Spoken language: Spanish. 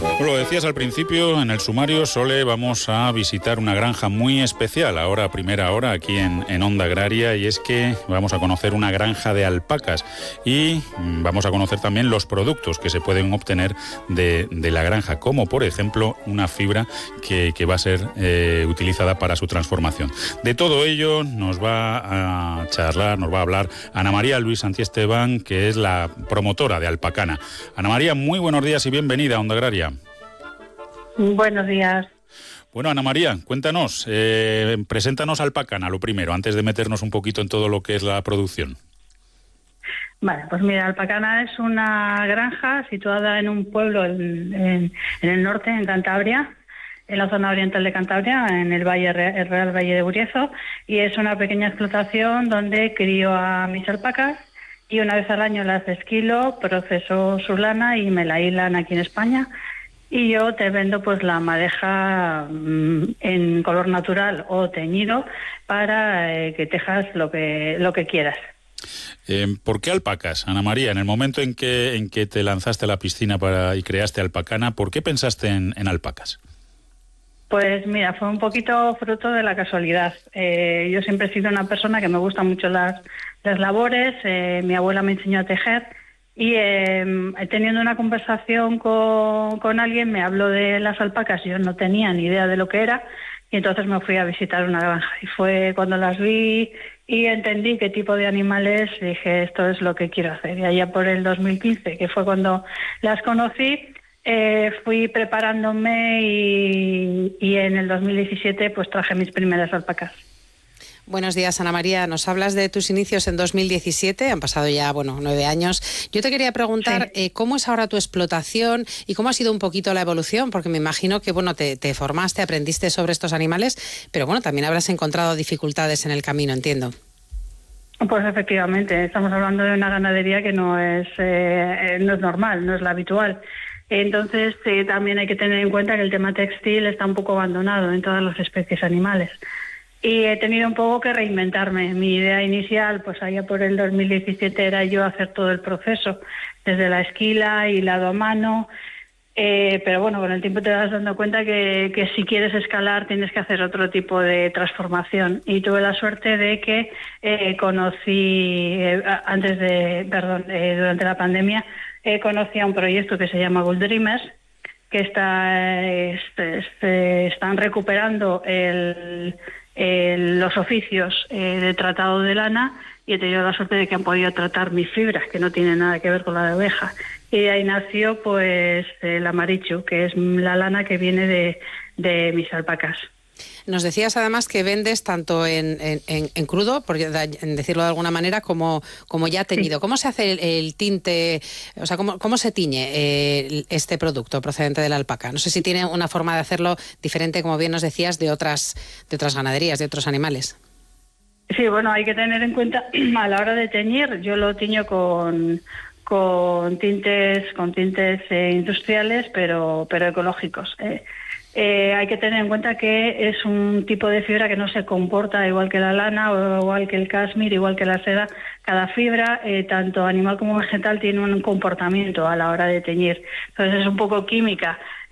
Lo decías al principio, en el sumario, Sole, vamos a visitar una granja muy especial, ahora a primera hora, aquí en Onda Agraria, y es que vamos a conocer una granja de alpacas y vamos a conocer también los productos que se pueden obtener de la granja, como por ejemplo una fibra que va a ser utilizada para su transformación. De todo ello nos va a charlar, nos va a hablar Ana María Luis Santiesteban, que es la promotora de Alpacana. Ana María, muy buenos días y bienvenida a Onda Agraria. Buenos días. Bueno, Ana María, cuéntanos, preséntanos Alpacana, lo primero, antes de meternos un poquito en todo lo que es la producción. Vale, pues mira, Alpacana es una granja situada en un pueblo en el norte, en Cantabria, en la zona oriental de Cantabria, en el Real Valle de Buriezo, y es una pequeña explotación donde crío a mis alpacas y una vez al año las desquilo, proceso su lana y me la hilan aquí en España. Y yo te vendo pues la madeja en color natural o teñido para que tejas lo que quieras. ¿Por qué alpacas, Ana María? En el momento en que te lanzaste a la piscina y creaste Alpacana, ¿por qué pensaste en alpacas? Pues mira, fue un poquito fruto de la casualidad. Yo siempre he sido una persona que me gustan mucho las labores. Mi abuela me enseñó a tejer. Y teniendo una conversación con alguien, me habló de las alpacas. Yo no tenía ni idea de lo que era y entonces me fui a visitar una granja. Y fue cuando las vi y entendí qué tipo de animales, dije, esto es lo que quiero hacer. Y allá por el 2015, que fue cuando las conocí, fui preparándome y en el 2017 pues traje mis primeras alpacas. Buenos días, Ana María. Nos hablas de tus inicios en 2017, han pasado ya, 9 años. Yo te quería preguntar, sí, ¿cómo es ahora tu explotación y cómo ha sido un poquito la evolución? Porque me imagino que, te formaste, aprendiste sobre estos animales, pero también habrás encontrado dificultades en el camino, entiendo. Pues efectivamente, estamos hablando de una ganadería que no es normal, no es la habitual. Entonces, también hay que tener en cuenta que el tema textil está un poco abandonado en todas las especies animales. Y he tenido un poco que reinventarme. Mi idea inicial, pues allá por el 2017, era yo hacer todo el proceso, desde la esquila, hilado a mano. Pero con el tiempo te vas dando cuenta que si quieres escalar tienes que hacer otro tipo de transformación. Y tuve la suerte de que conocí, durante la pandemia, conocí a un proyecto que se llama Gold Dreamers, que están recuperando los oficios de tratado de lana, y he tenido la suerte de que han podido tratar mis fibras, que no tienen nada que ver con la de oveja. Y de ahí nació pues el amarichu, que es la lana que viene de mis alpacas. Nos decías además que vendes tanto en crudo, por decirlo de alguna manera, como ya teñido. Sí. ¿Cómo se hace el tinte? O sea, ¿cómo se tiñe este producto procedente de la alpaca? No sé si tiene una forma de hacerlo diferente, como bien nos decías, de otras ganaderías, de otros animales. Sí, hay que tener en cuenta a la hora de teñir. Yo lo tiño con tintes industriales, pero ecológicos. Hay que tener en cuenta que es un tipo de fibra que no se comporta igual que la lana, o igual que el cashmere, igual que la seda. Cada fibra, tanto animal como vegetal, tiene un comportamiento a la hora de teñir. Entonces es un poco química.